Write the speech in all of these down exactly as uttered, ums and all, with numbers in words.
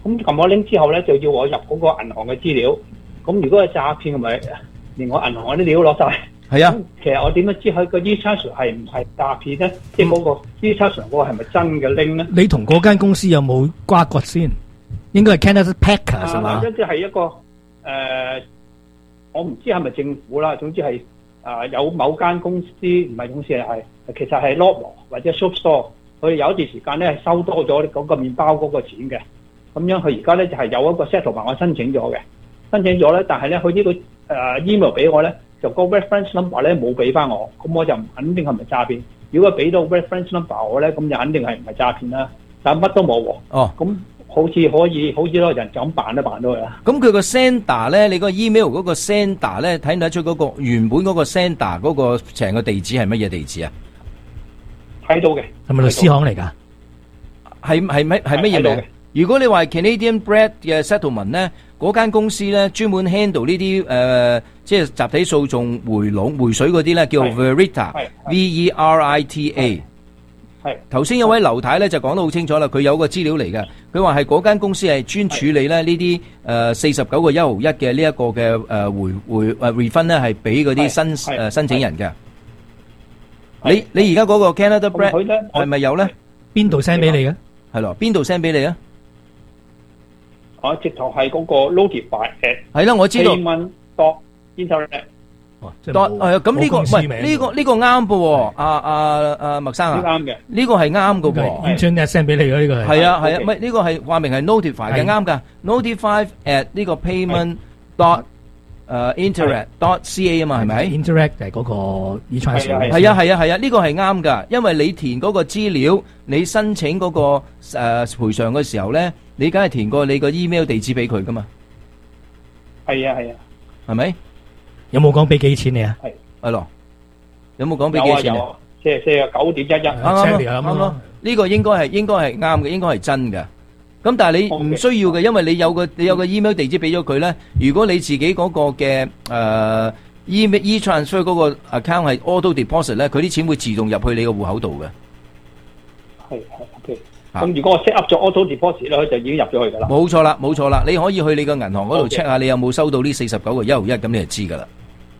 咁撳我 link 之後咧，就要我入嗰個銀行嘅資料。咁如果係詐騙，咪連我銀行嗰啲料攞晒。 係啊， 其實我點樣知佢個 e-transfer 係唔係詐騙咧？即係嗰個 e-transfer 嗰個係咪真嘅 link 咧？ 你同嗰間公司有冇瓜葛先？應該係 Canada Packers 係嘛？ 或者係一個誒、呃，我唔知係咪政府啦。總之係啊、呃，有某間公司唔係公司係，其實係 Loblaw 或者 Superstore， 佢哋有一段時間咧係收多咗嗰個麵包嗰個錢嘅。咁樣佢而家咧就係、是、有一個 settlement 我申請咗嘅，申請咗咧，但係咧佢呢、這個誒、呃、email 俾我咧。就個 reference number 咧冇俾翻我，咁我就唔肯定係咪詐騙。如果俾到 reference number 我咧，咁就肯定係唔係詐騙啦。但乜都冇喎。 哦，咁好似可以，好似多人就咁辦都辦到啦。 咁佢個 sender 咧，你個 email 嗰個 sender 咧，睇唔睇出嗰個原本嗰個 sender 嗰個成個地址係乜嘢地址啊？ 睇到嘅， 係咪律師行嚟㗎？ 係係乜係乜嘢名？如果你話 Canadian Bread 嘅 settlement 咧，嗰間公司咧專門 handle 呢啲誒，即係集體訴訟回籠回水嗰啲咧，叫 Verita，V E R I T A。係頭先有位劉太咧就講得好清楚啦，佢有個資料嚟嘅，佢話係嗰間公司係專處理咧呢啲誒四十九個一毫一嘅呢一個嘅誒回回誒 refund 咧，係俾嗰啲申誒申請人嘅。你你而家嗰個 Canada Bread 係咪有咧？邊度 send 俾你嘅？係咯，邊度 send 俾你啊？ 我直頭係嗰個 notify at 係啦，我知道。 payment dot internet。 dot 誒咁呢個唔係呢個呢個啱噃喎，阿阿阿麥生啊， 啱嘅， 呢個係啱嘅喎。 internet send 俾你嘅呢個係。 係啊係啊，唔係呢個係話明係 notify 嘅啱㗎 ，notify at 呢個 payment dot 誒 internet dot ca 啊嘛係咪 ？Interact 係嗰個 e-transfer。 係啊係啊係啊，呢個係啱㗎，因為你填嗰個資料，你申請嗰個誒賠償嘅時候咧。你梗係填過你個 email 地址俾佢噶嘛？ 係啊係啊， 係咪？ 有冇講俾幾錢你啊？ 係係咯，有冇講俾幾錢你？ 四四啊九點一一， 啱啱咯。呢個應該係應該係啱嘅，應該係真嘅。咁但係你唔需要嘅，因為你有個你有個 email 地址俾咗佢咧。如果你自己嗰個嘅誒 email e-transfer 嗰個 account 係 auto deposit 咧，佢啲錢會自動入去你個戶口度嘅。 係係 OK。咁如果我 set up 咗 auto deposit 咧，佢就已經入咗去㗎啦。 冇錯啦，冇錯啦，你可以去你個銀行嗰度 check 下你有冇收到呢四十九個一毫一，咁你就知㗎啦。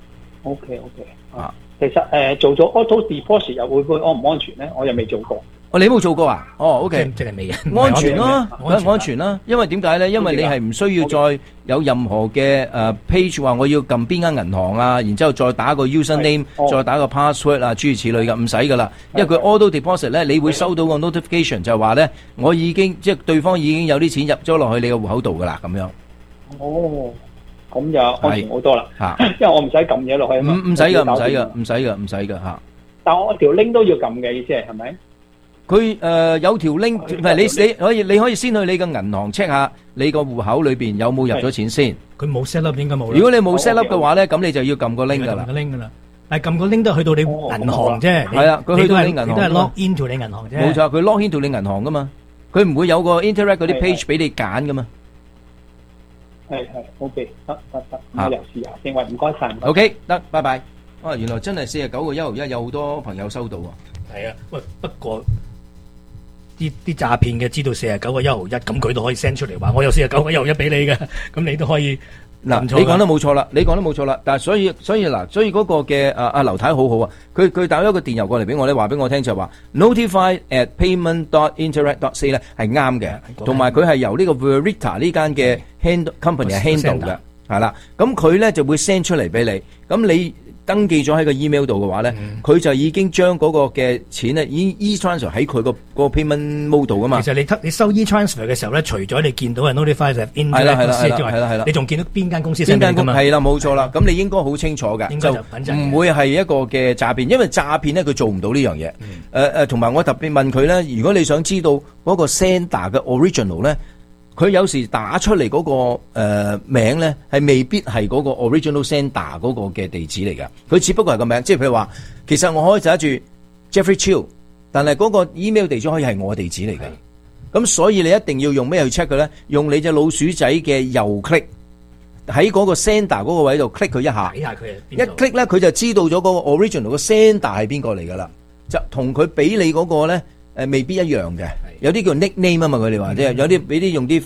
OK OK 啊，其實誒、呃、做咗 auto deposit 又會唔會安唔安全咧？我又未做過。 哦，你冇做過啊？哦 ，OK， 即係未啊？ 安全咯，安全啦。因為點解咧？因為你係唔需要再有任何嘅誒 page 話我要撳邊間銀行啊，然之後再打個 user name，再打個 password 啊，諸如此類嘅，唔使噶啦。因為佢 auto deposit 咧，你會收到個 notification 就係話咧，我已經即係對方已經有啲錢入咗落去你個戶口度噶啦，咁樣。 哦，咁就安全好多啦。 嚇， 因為我唔使撳嘢落去啊嘛。 唔唔使噶，唔使噶，唔使噶，唔使噶嚇。 但係我條 link 都要撳嘅意思係係咪？ 佢誒、呃、有條 link，唔係你你可以你可以先去你個銀行 check 下你個戶口裏邊有冇入咗錢先。 佢冇 set up 應該冇。 如果你冇 set up 嘅話咧，咁你就要撳個 link 噶啦。 撳個 link 噶啦，但係撳個 link 都係去到你銀行啫。 係啊，佢去到你銀行。 你都係 log into 你銀行啫。 冇錯，佢 log into 你銀行噶嘛，佢唔會有個 interact 嗰啲 page 俾你揀噶嘛。 係係 OK，得得得，我又試下先。喂，唔該晒。 OK，得，拜拜。哇，原來真係四十九個一毫一，有好多朋友收到啊。 係啊，喂，不過。啲啲詐騙嘅知道四十九個一毫一，咁佢都可以 send 出嚟話我有四十九個一毫一俾你嘅，咁你都可以嗱，你講得冇錯啦，你講得冇錯啦，但係所以所以嗱，所以嗰個嘅阿阿劉太好好啊，佢佢打咗個電郵過嚟俾我咧，話俾我聽就係話 notify at payment dot interact dot c 咧係啱嘅，同埋佢係由呢個 Verita 呢間嘅 handle company 係 handle 嘅，係啦，咁佢咧就會 send 出嚟俾你，咁你登記咗喺個 email 度嘅話咧，佢、嗯、就已經將嗰個嘅錢咧，已經 e-transfer 喺佢個個 payment mode 度噶嘛。 其實你你收 e-transfer 嘅時候咧，除咗你見到係 notify 係 internet 公司之外，你仲見到邊間公司 send 㗎嘛？係啦，冇錯啦。咁你應該好清楚㗎， 應該就品質唔會係一個嘅詐騙，因為詐騙咧佢做唔到呢樣嘢。誒、嗯、誒，同、呃、埋我特別問佢咧，如果你想知道嗰個 sender 嘅 original 咧。佢有時打出嚟嗰、那個誒、呃、名咧，係未必係嗰個 original sender 嗰個嘅地址嚟㗎。佢只不過係個名，即係譬如話，其實我可以寫住 Jeffrey Chiu， 但係嗰個 email 地址可以係我地址嚟嘅。咁所以你一定要用咩去 check 佢咧？用你隻老鼠仔嘅右 click 喺嗰個 sender 嗰個位度 click 佢一下， 睇下佢一 click 咧，佢就知道咗嗰個 original 個 sender 係邊個嚟㗎啦。就同佢俾你嗰個咧。誒未必一樣嘅，有啲叫 nickname 啊嘛，佢哋話即係有啲俾啲用啲